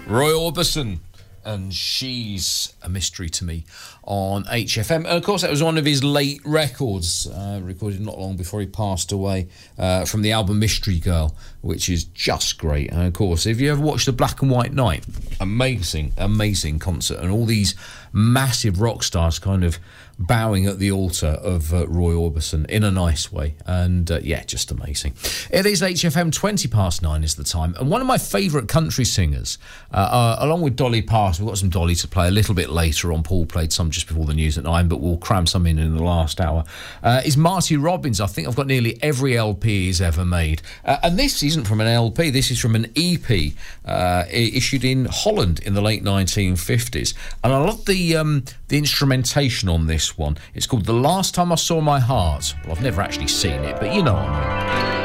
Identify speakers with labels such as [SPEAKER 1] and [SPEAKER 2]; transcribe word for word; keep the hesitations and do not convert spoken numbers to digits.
[SPEAKER 1] Roy Orbison, and She's a Mystery to Me on H F M. And of course, that was one of his late records, uh, recorded not long before he passed away, uh, from the album Mystery Girl, which is just great. And of course, if you ever watched the Black and White Night, amazing, amazing concert, and all these massive rock stars kind of bowing at the altar of uh, Roy Orbison in a nice way. And uh, yeah, just amazing. It is H F M, twenty past nine is the time. And one of my favourite country singers, uh, uh, along with Dolly Parton, we've got some Dolly to play a little bit later on. Paul played some just before the news at nine, but we'll cram some in in the last hour, uh, is Marty Robbins. I think I've got nearly every L P he's ever made. Uh, and this isn't from an L P, this is from an E P uh, issued in Holland in the late nineteen fifties. And I love the, um, the instrumentation on this one. It's called The Last Time I Saw My Heart. Well, I've never actually seen it, but you know what I mean.